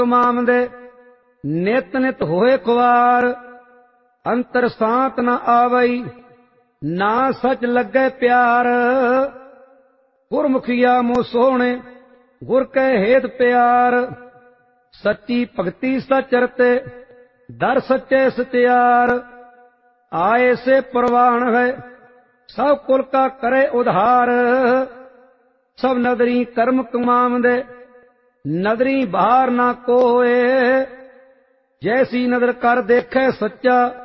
ਕਮਾਵੰਦੇ ਨਿਤ ਨਿਤ ਹੋਏ ਖੁਆਰ। ਅੰਤਰ ਸਾਤ ਨ ਆਵਈ ਨਾ ਸਚ ਲੱਗੈ ਪਿਆਰ। ਗੁਰਮੁਖੀਆ ਮੋਹ ਸੋਹਣੇ ਗੁਰ ਕੈ ਹੇਤ ਪਿਆਰ। ਸੱਚੀ ਭਗਤੀ ਸਚ ਰਤੇ ਦਰ ਸੱਚੇ ਸਚਿਆਰ। ਆਏ ਸੇ ਪ੍ਰਵਾਨ ਹੈ ਸਭ ਕੁਲ ਕਾ ਕਰੇ ਉਧਾਰ। ਸਭ ਨਦਰੀ ਕਰਮ ਕਮਾਵੰਦੇ ਨਦਰੀ ਬਾਹਰ ਨਾ ਕੋਏ। ਜੈਸੀ ਨਦਰ ਕਰ ਦੇਖੈ ਸੱਚਾ